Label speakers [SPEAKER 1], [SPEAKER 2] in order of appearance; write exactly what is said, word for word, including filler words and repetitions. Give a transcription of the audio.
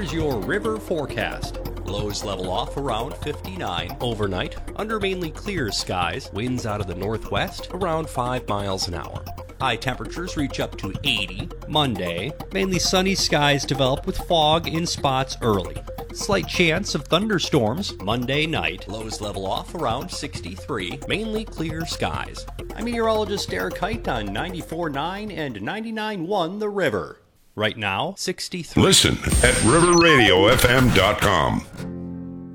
[SPEAKER 1] here's your river forecast. Lows level off around fifty-nine overnight, under mainly clear skies, winds out of the northwest around five miles an hour. High temperatures reach up to eighty. Monday, mainly sunny skies develop with fog in spots early. Slight chance of thunderstorms Monday night. Lows level off around sixty-three. Mainly clear skies. I'm meteorologist Derek Height on ninety-four point nine and ninety-nine point one The River. Right now, sixty-three.
[SPEAKER 2] Listen at river radio f m dot com.